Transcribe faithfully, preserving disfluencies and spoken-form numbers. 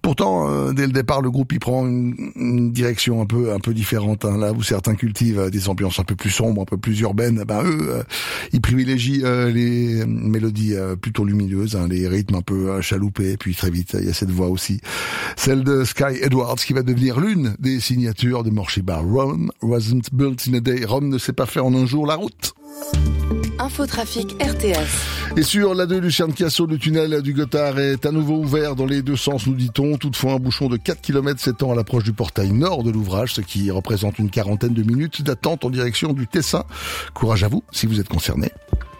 Pourtant, euh, dès le départ, le groupe y prend une, une direction un peu un peu différente. Hein. Là où certains cultivent des ambiances un peu plus sombres, un peu plus urbaines, ben eux, euh, ils privilégient euh, les mélodies euh, plutôt lumineuses, hein, les rythmes un peu euh, chaloupés. Et puis très vite, il y a cette voix aussi, celle de Sky Edwards, qui va devenir l'une des signatures de Morshiba. Rome wasn't built in a day. Rome ne s'est pas fait en un jour la route. Infotrafic R T S. Et sur l'A deux Lucerne Chiasso, le tunnel du Gothard est à nouveau ouvert dans les deux sens, nous dit-on. Toutefois, un bouchon de quatre kilomètres s'étend à l'approche du portail nord de l'ouvrage, ce qui représente une quarantaine de minutes d'attente en direction du Tessin. Courage à vous si vous êtes concerné.